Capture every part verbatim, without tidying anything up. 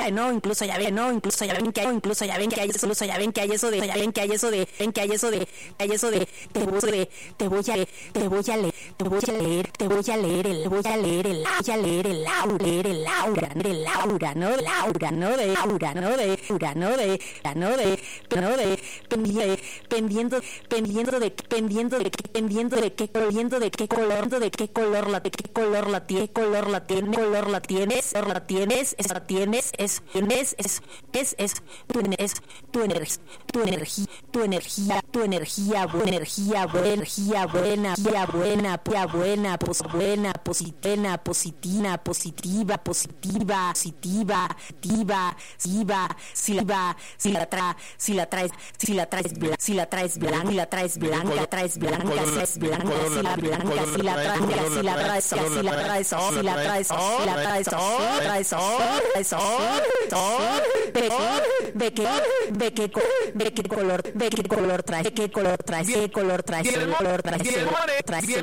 ya no, incluso ya ven, no, incluso ya ven que hay, incluso ya ven que hay, incluso ya ven que hay eso de, ya ven que hay eso de, ven que hay eso de, hay eso de, te voy de, te voy a, te voy a leer, te voy a leer, te voy a leer el, voy a leer el, voy a leer el aura, leer el aura, el aura, no, el aura, no de aura, no de aura, no de, no de, no de, pendiente, pendiendo, pendiendo de, pendiendo de, pendiendo de qué, pendiendo de qué color, de qué color la, de qué color la tiene, color la tiene, color la tienes, la tienes, es la tienes, es, tienes, es, es, es, tu, es, tu energía, tu energía, tu energía, tu energía, buena energía, buena energía, buena, buena, buena, buena, pos, buena, positiva, positiva, positiva, positiva, positiva, positiva, positiva, si la, si la traes, si la traes, si la traes blanca, si la traes blanca, si la traes blanca, traes blanca, es blanca, si la blanca, si la traes, si la traes, si la traes, si la traes, si la traes, si la traes, de qué, de qué, de qué color, de qué color traes, de qué color traes, qué color traes, qué color traes, qué color traes, qué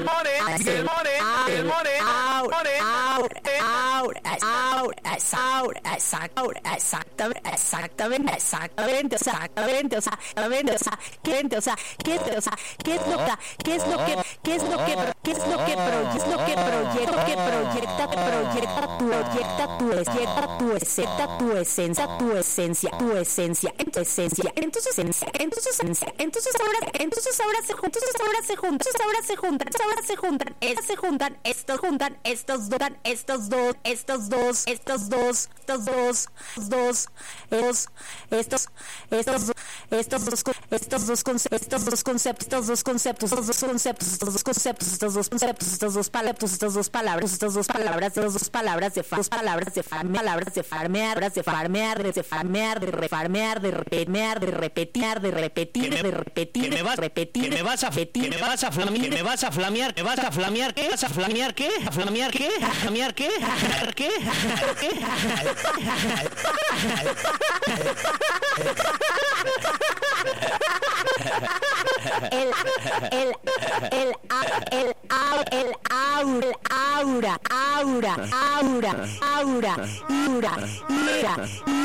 exactamente, exactamente, exactamente, exactamente, o sea, exactamente, o sea, qué, o sea, qué, o sea, qué es lo que, qué es lo que, qué es lo que, qué es lo que proyecta, que proyecta, que proyecta, proyecta, proyecta tu esencia, tu esencia, tu esencia, tu esencia, tu esencia, tu esencia, entonces, entonces, entonces ahora, entonces ahora se juntan, entonces ahora se juntan, entonces ahora se juntan, ahora se juntan, se juntan, estos juntan, estos dos, estos dos, estos dos, estos dos, estos dos, dos, estos, estos, estos, estos dos, estos dos conceptos, estos dos conceptos, estos dos conceptos, estos dos conceptos, estos dos conceptos, estos dos conceptos, estos dos palabras, estas dos palabras, estas dos palabras, estas dos palabras de dos palabras de farmear, palabras de farmear, de farmear, de farmear, de refarmear, de repetir, de repetir, de repetir, de repetir, de repetir, que me vas a repetir, que me vas a flamear, que me vas a flamear, que vas a flamear, ¿qué? ¿Vas a flamear qué? ¿A flamear qué? ¿A flamear qué? ¿Qué? ¿Qué? El, el, el, el, el, aura, aura, aura, aura, aura, ira, ira,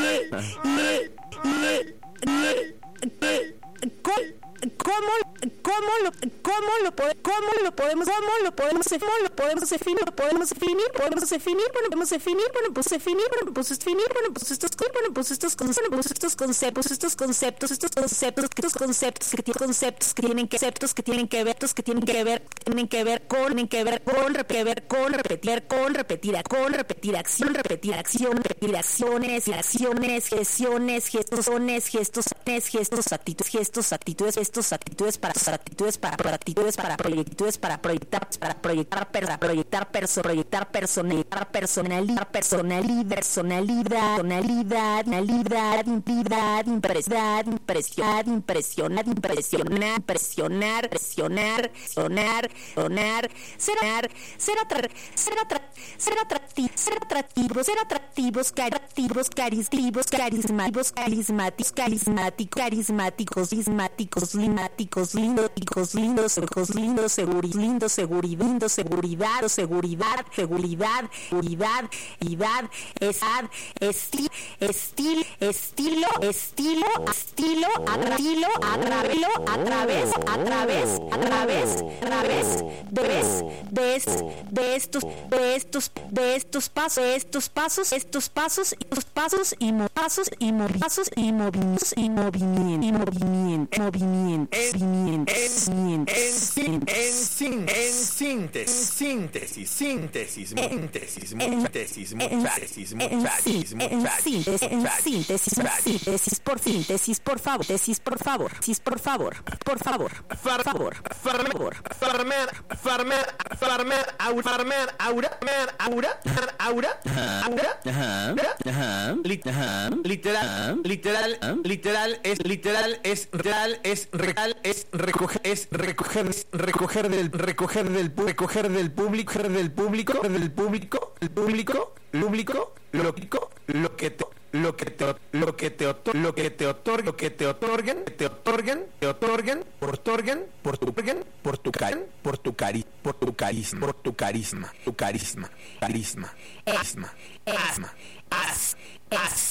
¿Cómo, cómo lo, cómo lo, cómo lo podemos, cómo lo podemos, cómo lo podemos definir, lo podemos definir, podemos definir, bueno, podemos definir, bueno, pues definir, bueno, pues definir, bueno, pues estos, bueno, pues estos, bueno, pues estos conceptos, estos conceptos, estos conceptos, estos conceptos que tienen conceptos que tienen que conceptos que tienen que ver, que tienen que ver, tienen que ver con, tienen que ver con, que ver con, repetir, con, repetir, con, repetir acción, repetir acción, repetir acciones, acciones, gestiones, gestones, gestos, gestos, actitudes, gestos, actitudes, gestos, actitudes para actitudes para actitudes para proyectitudes para proyectar para proyectar para proyectar perso proyectar personalizar personalidad personalidad personalidad personalidad personalidad impresión impresionar impresionar impresionar impresionar impresionar presionar sonar sonar ser ser atractivo ser atractivo ser atractivo ser atractivos carismáticos carismáticos carismáticos carismáticos carismáticos carismáticos carismáticos limáticos lindos lindos ojos lindos seguridad lindo seguridad lindo seguridad seguridad seguridad seguridad edad edad estilo estilo estilo estilo estilo estilo a través a través a través a través a través de de estos de estos de estos pasos de estos pasos estos pasos estos pasos y pasos y pasos y movimientos y movimiento y movimiento movimiento En, en, en, en, en síntesis, síntesis, síntesis, síntesis, síntesis, síntesis, en síntesis, síntesis, por síntesis, por favor, síntesis, por favor, síntesis, por favor, por favor, por favor, farmer, farmer, farmer, farmer, aura, farmer, aura, aura, aura, aura, literal, literal, literal es literal es real es real es recoger es recoger es recoger del recoger del recoger del público del público del público el público público lo lo que te lo que te lo que te otorguen lo que te otorguen lo que te otorguen te otorguen te otorguen por otorguen por tu por tu car por tu cari por tu carisma por tu carisma tu carisma carisma carisma carisma as as